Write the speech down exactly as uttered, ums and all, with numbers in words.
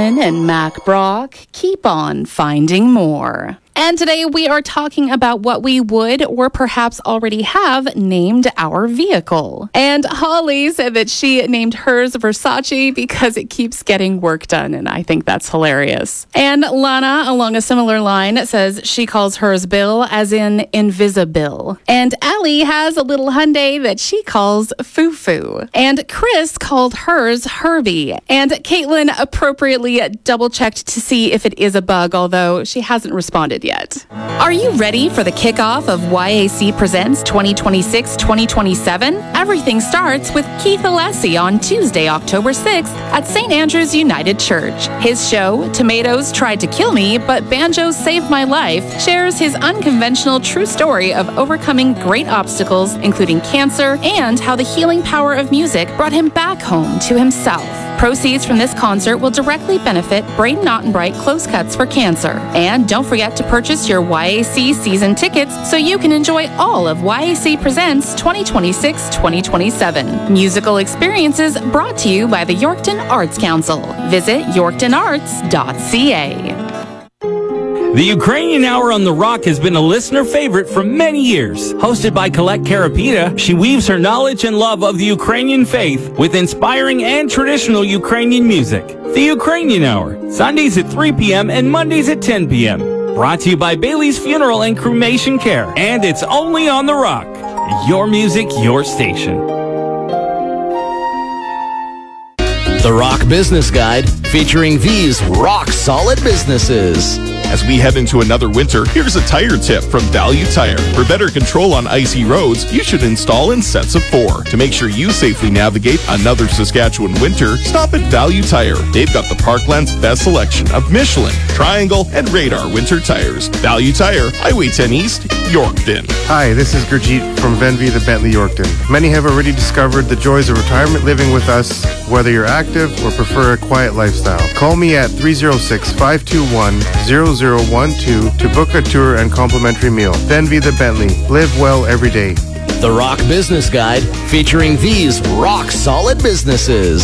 Caitlin and Mac Brock keep on finding more. And today we are talking about what we would or perhaps already have named our vehicle. And Holly said that she named hers Versace because it keeps getting work done, and I think that's hilarious. And Lana, along a similar line, says she calls hers Bill, as in Invisibill. And Allie has a little Hyundai that she calls Foo-Foo. And Chris called hers Herbie. And Caitlin appropriately double-checked to see if it is a bug, although she hasn't responded yet. Are you ready for the kickoff of Y A C Presents twenty twenty-six twenty twenty-seven? Everything starts with Keith Alessi on Tuesday, October sixth at Saint Andrew's United Church. His show, Tomatoes Tried to Kill Me, but Banjos Saved My Life, shares his unconventional true story of overcoming great obstacles, including cancer, and how the healing power of music brought him back home to himself. Proceeds from this concert will directly benefit Braden Ottenbright Close Cuts for Cancer. And don't forget to purchase your Y A C season tickets so you can enjoy all of Y A C Presents twenty twenty-six twenty twenty-seven. Musical experiences brought to you by the Yorkton Arts Council. Visit yorkton arts dot c a. The Ukrainian Hour on The Rock has been a listener favorite for many years. Hosted by Colette Karapita, she weaves her knowledge and love of the Ukrainian faith with inspiring and traditional Ukrainian music. The Ukrainian Hour, Sundays at three p.m. and Mondays at ten p.m. Brought to you by Bailey's Funeral and Cremation Care. And it's only on The Rock. Your music, your station. The Rock Business Guide, featuring these rock-solid businesses. As we head into another winter, here's a tire tip from Value Tire. For better control on icy roads, you should install in sets of four. To make sure you safely navigate another Saskatchewan winter, stop at Value Tire. They've got the Parkland's best selection of Michelin, Triangle, and Radar winter tires. Value Tire, Highway ten East, Yorkton. Hi, this is Gurjeet from Venvy the Bentley Yorkton. Many have already discovered the joys of retirement living with us, whether you're active or prefer a quiet lifestyle. Call me at three oh six, five two one, zero zero one two to book a tour and complimentary meal. Venvy the Bentley. Live well every day. The Rock Business Guide, featuring these rock-solid businesses.